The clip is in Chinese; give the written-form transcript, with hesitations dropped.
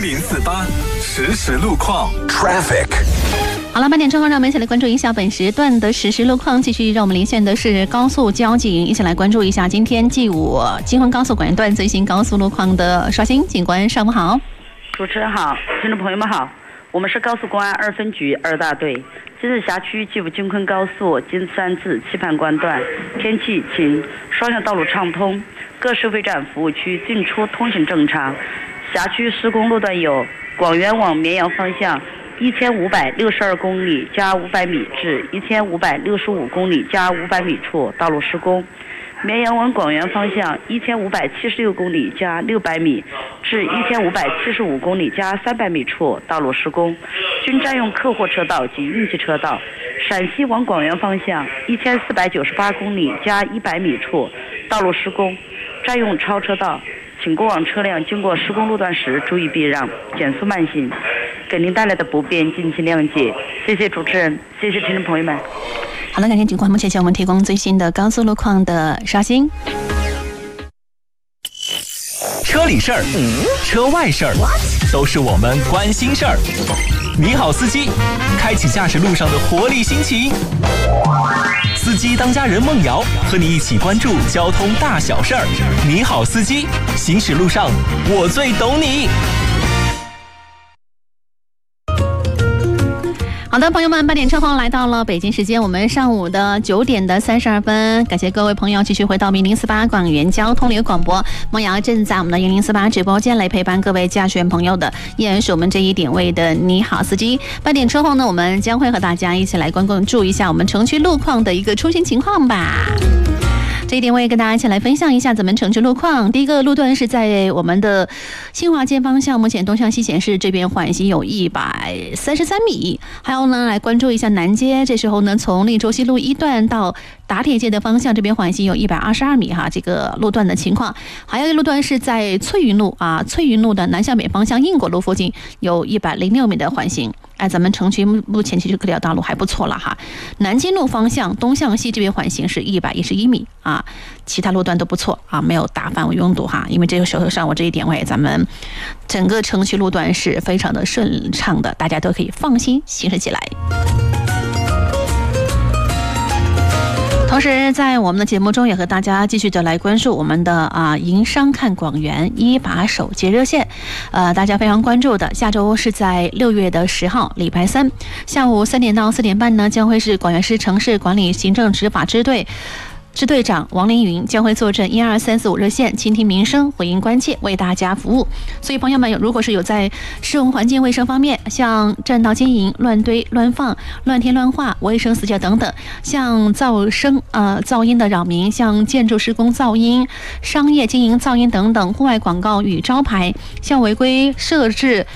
1048实时路况 Traffic。 好了，8点之后，让我们一起来关注一下本时段的实时路况。继续让我们连线的是高速交警，一起来关注一下今天G5京昆高速管制段最新高速路况的刷新。警官，上午好。 主持人好，听众朋友们好，我们是高速公安2分局2大队。今日辖区G5京昆高速金山至棋盘关段天气晴，双向道路畅通，各收费站服务区进出通行正常。辖区施工路段有广元往绵阳方向1562公里加500米至1565公里加500米处道路施工，绵阳往广元方向1576公里加600米至1575公里加300米处道路施工，均占用客货车道及运气车道。陕西往广元方向1498公里加100米处道路施工，占用超车道，请过往车辆经过施工路段时注意避让，减速慢行，给您带来的不便敬请谅解。谢谢主持人，谢谢听众朋友们。 好了，感谢警官目前向我们提供最新的高速路况的刷新。 车里事儿，车外事儿，都是我们关心事儿。你好，司机，开启驾驶路上的活力心情。司机当家人孟瑶和你一起关注交通大小事儿。你好，司机，行驶路上我最懂你。 好的，朋友们，8点车况来到了北京时间我们上午的9点32分，感谢各位朋友继续回到1048广元交通旅游广播，孟瑶正在我们的1048直播间来陪伴各位驾驶员朋友的，依然是我们这一点位的你好司机。8点车后呢，我们将会和大家一起来关注一下我们城区路况的一个出行情况吧。这一点我也跟大家一起来分享一下咱们城区路况。第一个路段是在我们的新华街方向，目前东向西显示这边缓行有133米。还有呢，来关注一下南街，这时候呢，从利州西路1段到打铁街的方向，这边缓行有122米哈，这个路段的情况。还有一个路段是在翠云路翠云路的南向北方向硬果路附近有106米的缓行。咱们城区目前其实各条道路还不错了哈。南京路方向东向西这边缓行是111米其他路段都不错没有大范围拥堵哈。因为这个手头上我这一点位，咱们整个城区路段是非常的顺畅的，大家都可以放心行驶起来。同时在我们的节目中也和大家继续的来关注我们的营商看广元1把手接热线。大家非常关注的，下周是在6月10号礼拜三下午3点到4点半呢，将会是广元市城市管理行政执法支队支队长王凌云将会坐镇12345热线，倾听民生，回应关切，为大家服务。所以朋友们，如果是有在市容环境卫生方面，像占道经营、乱堆、乱放、乱贴乱画、卫生死角等等，像噪音的扰民，像建筑施工噪音、商业经营噪音等等，户外广告与招牌，像违规设置